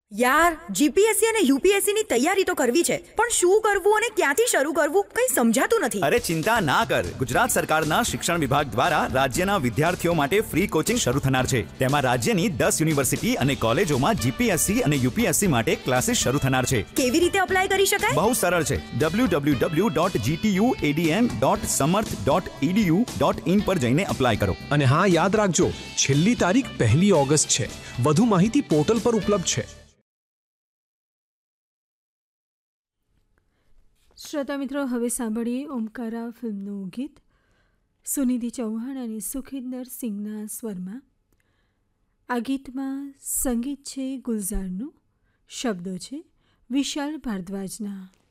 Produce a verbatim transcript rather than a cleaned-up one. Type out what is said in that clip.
યાર, જીપીએસસી અને યુપીએસસી ની તૈયારી તો કરવી છે, પણ શું કરવું અને ક્યાંથી શરૂ કરવું કંઈ સમજાતું નથી. અરે ચિંતા ના કર, ગુજરાત સરકારના શિક્ષણ વિભાગ દ્વારા રાજ્યના વિદ્યાર્થીઓ માટે ફ્રી કોચિંગ શરૂ થનાર છે. તેમાં રાજ્યની દસ યુનિવર્સિટી અને કોલેજોમાં જીપીએસસી અને યુપીએસસી માટે ક્લાસીસ શરૂ થનાર છે. કેવી રીતે અપ્લાય કરી શકાય? બહુ સરળ છે. W W W dot જીટીયુએડીએન dot સમર્થ ડોટ ઈડીયુ ડોટ ઇન પર જઈને અપ્લાય કરો. અને હા, યાદ રાખજો, છેલ્લી તારીખ પહેલી ઓગસ્ટ છે. વધુ માહિતી પોર્ટલ પર ઉપલબ્ધ છે. શ્રોતા મિત્રો, હવે સાંભળીએ ઓમકારા ફિલ્મનું ગીત સુનિધિ ચૌહાણ અને સુખિંદર સિંઘના સ્વરમાં. આ ગીતમાં સંગીત છે ગુલઝારનું, શબ્દો છે વિશાલ ભારદ્વાજના.